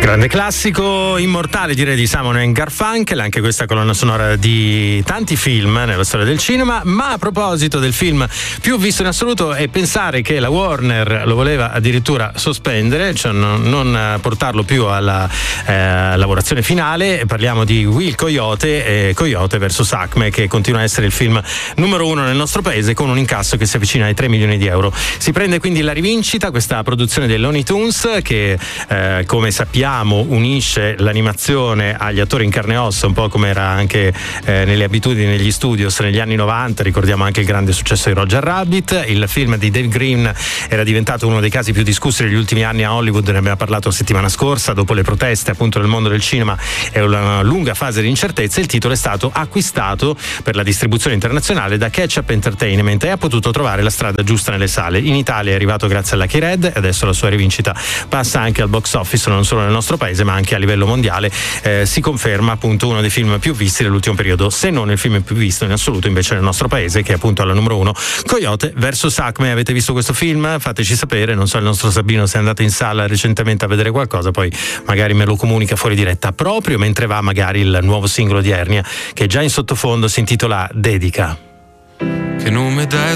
Grande classico, immortale direi di Simon & Garfunkel, anche questa colonna sonora di tanti film nella storia del cinema. Ma a proposito del film più visto in assoluto, e pensare che la Warner lo voleva addirittura sospendere, cioè non portarlo più alla lavorazione finale, parliamo di Will Coyote e Coyote vs Acme, che continua a essere il film numero 1 nel nostro paese, con un incasso che si avvicina ai 3 milioni di euro. Si prende quindi la rivincita questa produzione dei Looney Tunes che come sappiamo unisce l'animazione agli attori in carne e ossa, un po' come era anche nelle abitudini negli studios negli anni 90. Ricordiamo anche il grande successo di Roger Rabbit. Il film di Dave Green era diventato uno dei casi più discussi negli ultimi anni a Hollywood, ne abbiamo parlato la settimana scorsa, dopo le proteste appunto nel mondo del cinema e una lunga fase di incertezza. Il titolo è stato acquistato per la distribuzione internazionale da Ketchup Entertainment e ha potuto trovare la strada giusta nelle sale. In Italia è arrivato grazie alla Lucky Red e adesso la sua rivincita passa anche al box office, non solo nel nostro paese ma anche a livello mondiale. Si conferma appunto uno dei film più visti dell'ultimo periodo, se non il film più visto in assoluto invece nel nostro paese, che è appunto alla numero 1, Coyote vs Acme. Avete visto questo film? Fateci sapere, non so il nostro Sabino se è andato in sala recentemente a vedere qualcosa, poi magari me lo comunica fuori diretta, proprio mentre va magari il nuovo singolo di Ernia che già in sottofondo si intitola Dedica. Che nome dai